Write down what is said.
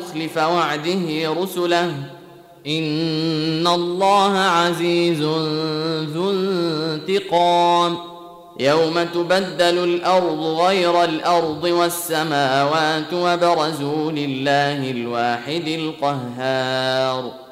مخلف وعده رسله إن الله عزيز ذو انتقام يوم تبدل الأرض غير الأرض والسماوات وبرزوا لله الواحد القهار